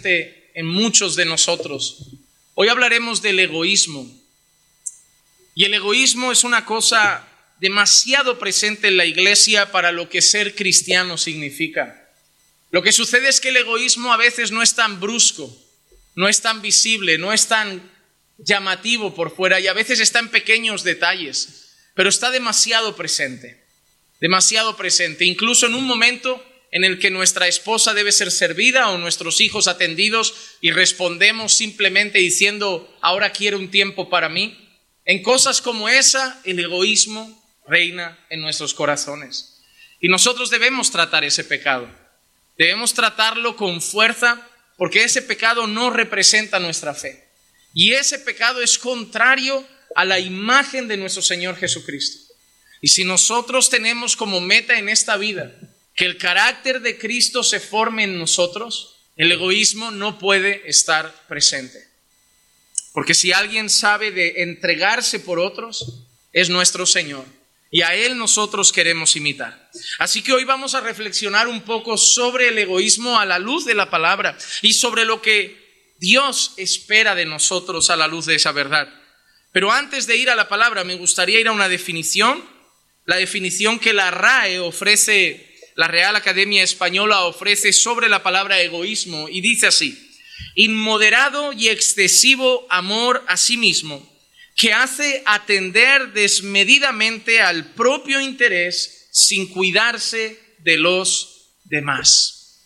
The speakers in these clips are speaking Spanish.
en muchos de nosotros. Hoy hablaremos del egoísmo. Y el egoísmo es una cosa demasiado presente en la iglesia para lo que ser cristiano significa. Lo que sucede es que el egoísmo a veces no es tan brusco, no es tan visible, no es tan llamativo por fuera y a veces está en pequeños detalles, pero está demasiado presente, incluso en un momento en el que nuestra esposa debe ser servida o nuestros hijos atendidos y respondemos simplemente diciendo, ahora quiero un tiempo para mí. En cosas como esa, el egoísmo reina en nuestros corazones. Y nosotros debemos tratar ese pecado. Debemos tratarlo con fuerza porque ese pecado no representa nuestra fe. Y ese pecado es contrario a la imagen de nuestro Señor Jesucristo. Y si nosotros tenemos como meta en esta vida que el carácter de Cristo se forme en nosotros, el egoísmo no puede estar presente. Porque si alguien sabe de entregarse por otros, es nuestro Señor. Y a Él nosotros queremos imitar. Así que hoy vamos a reflexionar un poco sobre el egoísmo a la luz de la palabra y sobre lo que Dios espera de nosotros a la luz de esa verdad. Pero antes de ir a la palabra, me gustaría ir a una definición, la definición que la RAE ofrece, la Real Academia Española ofrece sobre la palabra egoísmo, y dice así: inmoderado y excesivo amor a sí mismo, que hace atender desmedidamente al propio interés sin cuidarse de los demás.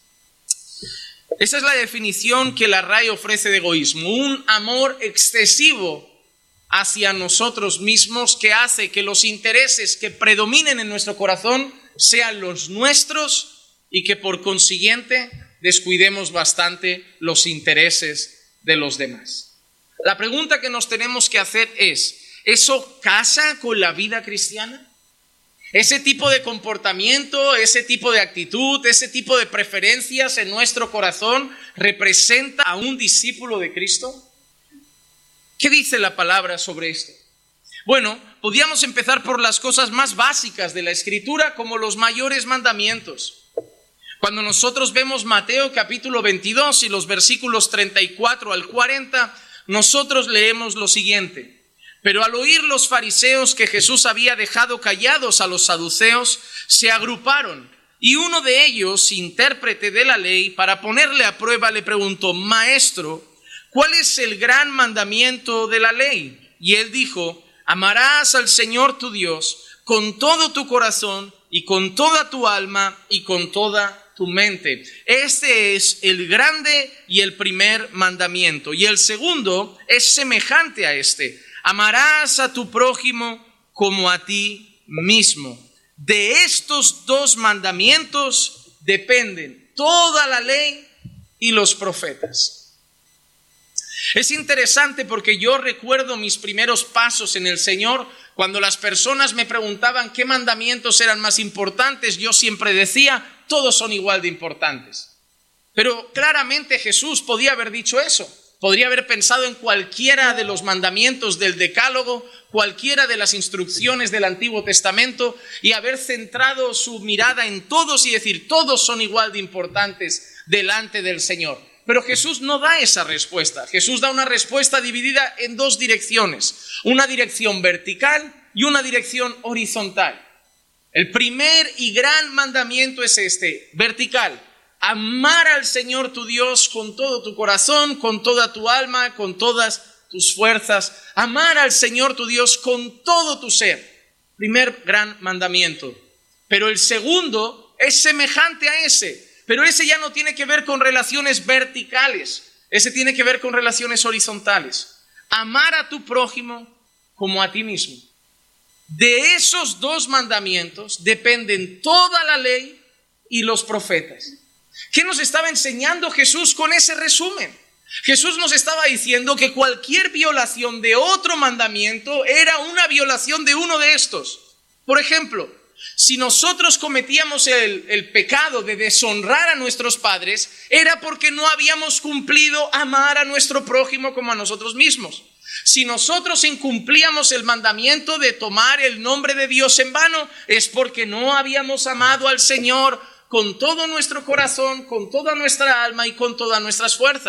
Esa es la definición que la RAE ofrece de egoísmo, un amor excesivo hacia nosotros mismos que hace que los intereses que predominen en nuestro corazón sean los nuestros y que por consiguiente descuidemos bastante los intereses de los demás. La pregunta que nos tenemos que hacer es, ¿eso casa con la vida cristiana? ¿Ese tipo de comportamiento, ese tipo de actitud, ese tipo de preferencias en nuestro corazón representa a un discípulo de Cristo? ¿Qué dice la palabra sobre esto? Bueno, podríamos empezar por las cosas más básicas de la Escritura, como los mayores mandamientos. Cuando nosotros vemos Mateo capítulo 22 y los versículos 34 al 40, nosotros leemos lo siguiente: pero al oír los fariseos que Jesús había dejado callados a los saduceos, se agruparon, y uno de ellos, intérprete de la ley, para ponerle a prueba, le preguntó: Maestro, ¿cuál es el gran mandamiento de la ley? Y él dijo: amarás al Señor tu Dios con todo tu corazón y con toda tu alma y con toda tu mente. Este es el grande y el primer mandamiento. Y el segundo es semejante a este: amarás a tu prójimo como a ti mismo. De estos dos mandamientos dependen toda la ley y los profetas. Es interesante porque yo recuerdo mis primeros pasos en el Señor. Cuando las personas me preguntaban qué mandamientos eran más importantes, yo siempre decía, todos son igual de importantes. Pero claramente Jesús podía haber dicho eso. Podría haber pensado en cualquiera de los mandamientos del Decálogo, cualquiera de las instrucciones del Antiguo Testamento y haber centrado su mirada en todos y decir, todos son igual de importantes delante del Señor. Pero Jesús no da esa respuesta. Jesús da una respuesta dividida en dos direcciones. Una dirección vertical y una dirección horizontal. El primer y gran mandamiento es este, vertical. Amar al Señor tu Dios con todo tu corazón, con toda tu alma, con todas tus fuerzas. Amar al Señor tu Dios con todo tu ser. Primer gran mandamiento. Pero el segundo es semejante a ese. Pero ese ya no tiene que ver con relaciones verticales, ese tiene que ver con relaciones horizontales. Amar a tu prójimo como a ti mismo. De esos dos mandamientos dependen toda la ley y los profetas. ¿Qué nos estaba enseñando Jesús con ese resumen? Jesús nos estaba diciendo que cualquier violación de otro mandamiento era una violación de uno de estos. Por ejemplo, si nosotros cometíamos el pecado de deshonrar a nuestros padres, era porque no habíamos cumplido amar a nuestro prójimo como a nosotros mismos. Si nosotros incumplíamos el mandamiento de tomar el nombre de Dios en vano, es porque no habíamos amado al Señor con todo nuestro corazón, con toda nuestra alma y con todas nuestras fuerzas.